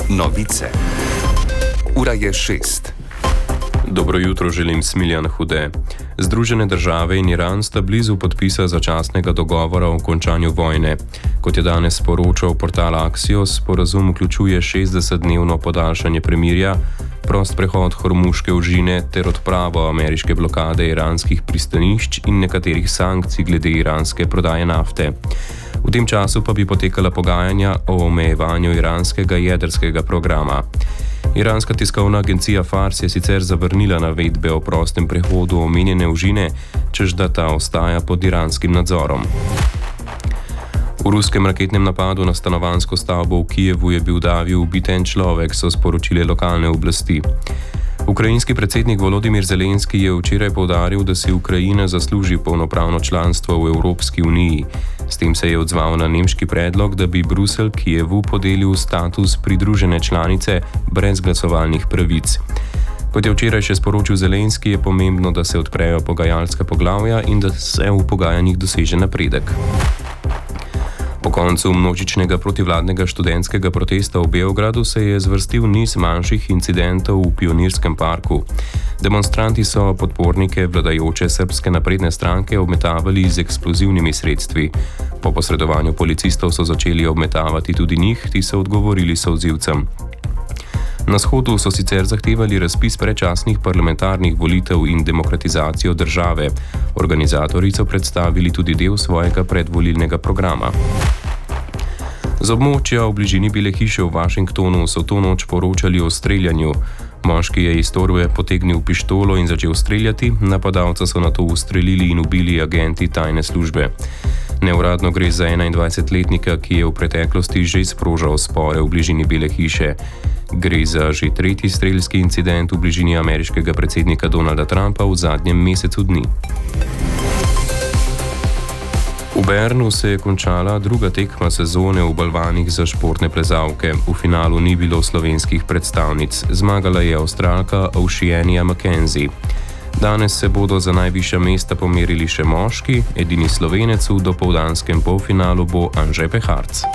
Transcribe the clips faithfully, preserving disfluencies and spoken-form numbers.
Novice. Ura je šest. Dobro jutro, želim Smiljan Hude. Združene države in Iran sta blizu podpisa začasnega dogovora o končanju vojne. Kot je danes sporočal portal Axios, sporazum vključuje šestdesetdnevno podaljšanje premirja, prost prehod Hormuške ožine ter odpravo ameriške blokade iranskih pristanišč in nekaterih sankcij glede iranske prodaje nafte. V tem času pa bi potekala pogajanja o omejevanju iranskega jedrskega programa. Iranska tiskovna agencija Fars je sicer zavrnila navedbe o prostem prehodu omenjene ožine, čež da ta ostaja pod iranskim nadzorom. V ruskem raketnem napadu na stanovanjsko stavbo v Kijevu je bil davi ubit en človek, so sporočile lokalne oblasti. Ukrajinski predsednik Volodimir Zelenski je včeraj poudaril, da si Ukrajina zasluži polnopravno članstvo v Evropski uniji. S tem se je odzval na nemški predlog, da bi Bruselj Kijevu podelil status pridružene članice brez glasovalnih pravic. Kot je včeraj še sporočil Zelenski, je pomembno, da se odprejo pogajalska poglavja in da se v pogajanjih doseže napredek. Po koncu množičnega protivladnega študentskega protesta v Beogradu se je zvrstil niz manjših incidentov v Pionirskem parku. Demonstranti so podpornike vladajoče Srbske napredne stranke obmetavali z eksplozivnimi sredstvi. Po posredovanju policistov so začeli obmetavati tudi njih, ti so odgovorili solzivcem. Na shodu so sicer zahtevali razpis predčasnih parlamentarnih volitev in demokratizacijo države. Organizatorji so predstavili tudi del svojega predvolilnega programa. Z območja v bližini Bele hiše v Washingtonu so to noč poročali o streljanju. Moški je iz torbe potegnil pištolo in začel streljati, napadalca so nato ustrelili in ubili agenti tajne službe. Neuradno gre za enaindvajsetletnika, ki je v preteklosti že sprožal spore v bližini Bele hiše. Gre za že tretji strelski incident v bližini ameriškega predsednika Donalda Trumpa v zadnjem mesecu dni. V Bernu se je končala druga tekma sezone v balvanih za športne plezalke. V finalu ni bilo slovenskih predstavnic. Zmagala je Avstralka Oceania Mackenzie. Danes se bodo za najvišja mesta pomerili še moški, edini Slovenec v dopoldanskem polfinalu bo Anže Peharc.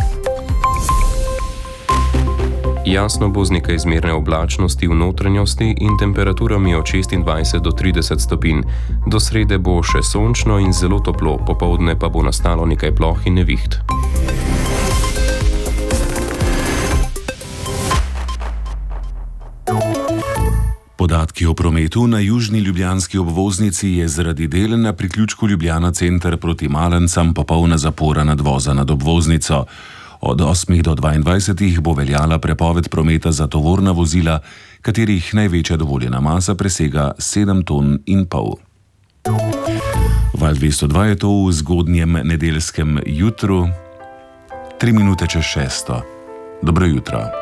Jasno bo z nekaj zmerne oblačnosti v notranjosti in temperaturami od šestindvajset do trideset stopinj. Do srede bo še sončno in zelo toplo, popoldne pa bo nastalo nekaj ploh in neviht. Podatki o prometu na južni ljubljanski obvoznici je zaradi del na priključku Ljubljana center proti Malencam popolna zapora nadvoza nad obvoznico. Od osmih do dvaindvajsetih bo veljala prepoved prometa za tovorna vozila, katerih največja dovoljena masa presega sedem ton in pol. Val dvesto dva je to v zgodnjem nedeljskem jutru, tri minute čez šesto. Dobro jutro.